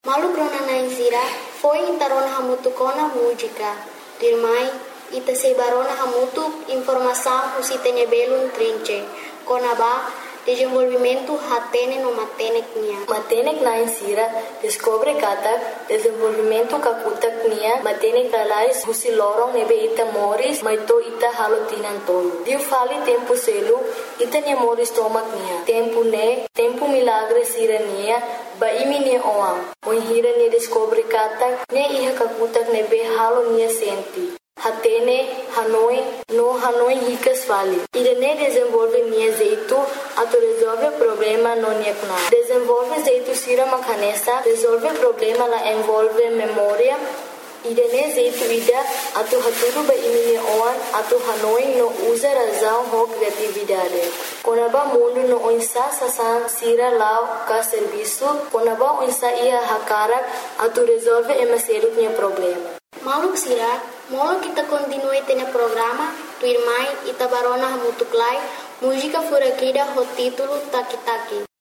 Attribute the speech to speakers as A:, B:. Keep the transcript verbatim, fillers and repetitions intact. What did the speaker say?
A: Malu grona na insira foi intarona hamutu kona música. Dirmai ita sebarona hamutu informação usitene belum trinche. Kona ba desenvolvimento hatene no matenek nia.
B: Matenek na insira descobre katak desenvolvimento kakutak nia matenek alais husi lorong nebe ita moris maito ita halotinan tolo. Diu fali tempo selu ita nia moris tomak nia. Tempo ne tempo milagre sira nia ba imi ne oam. Oin hira ne descobre katak ne iha kakutak nebe halo nia senti. Hatene, Hanoi, no Hanoi ricas vale. Irene desenvolve nia jeito, ato resolve problema no nia kuna. Desenvolve jeito sira makanesa, resolve problema la envolve memória. Irene jeito ida, ato haturu ba imine oan, ato Hanoi no usa razão ho criatividade. Konaba mundo no onsa sasan sira lao ka serviço, konaba onsa ia hakarak, ato resolve emaseru nia problema.
A: Maluk sira, molo kita continue tene programa, tu irmai ita barona hamutuklai, música furakida ho título Taki Taki.